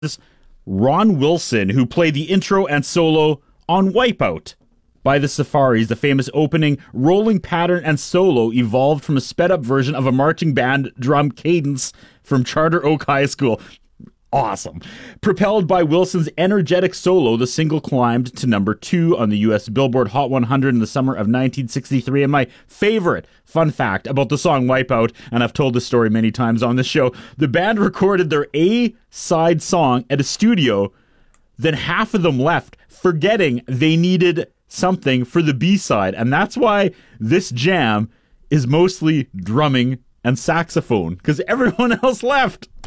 Ron Wilson, who played the intro and solo on Wipeout. By the Safaris, the famous opening rolling pattern and solo evolved from a sped-up version of a marching band drum cadence from Charter Oak High School. Awesome. Propelled by Wilson's energetic solo, the single climbed to number 2 on the U.S. Billboard Hot 100 in the summer of 1963. And my favorite fun fact about the song Wipeout, and I've told this story many times on this show, the band recorded their A-side song at a studio, then half of them left, forgetting they needed something for the B-side. And that's why this jam is mostly drumming and saxophone, because everyone else left.